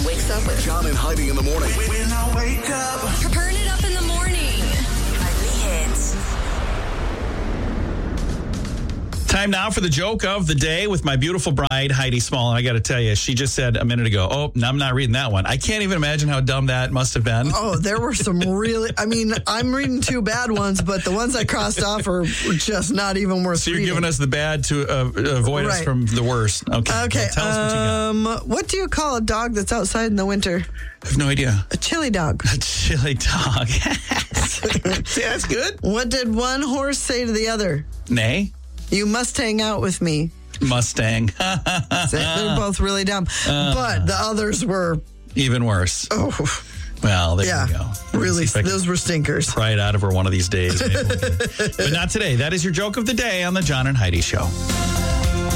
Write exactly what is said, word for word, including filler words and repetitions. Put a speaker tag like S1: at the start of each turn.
S1: wakes up with
S2: John and Heidi in the morning.
S3: When I wake up.
S1: Turn it up in the morning. Heidi Hits.
S4: Time now for the joke of the day with my beautiful bride, Heidi Small. I got to tell you, she just said a minute ago, oh, no, I'm not reading that one. I can't even imagine how dumb that must have been.
S5: Oh, there were some really, I mean, I'm reading two bad ones, but the ones I crossed off are just not even worth
S4: So you're
S5: reading.
S4: giving us the bad to uh, avoid us
S5: Right.
S4: from the worst. Okay.
S5: Okay,
S4: Well, tell us what you got.
S5: um, what do you call a dog that's outside in the winter?
S4: I have no idea.
S5: A chili dog.
S4: A chili dog. See, that's good.
S5: What did one horse say to the other?
S4: Nay.
S5: You must hang out with me.
S4: Mustang.
S5: They're both really dumb. But the others were,
S4: Even worse.
S5: oh,
S4: Well, there
S5: yeah,
S4: you go.
S5: really,
S4: See if I can
S5: those were stinkers.
S4: pry it out of her one of these days. Maybe we'll get it. But not today. That is your joke of the day on the John and Heidi Show.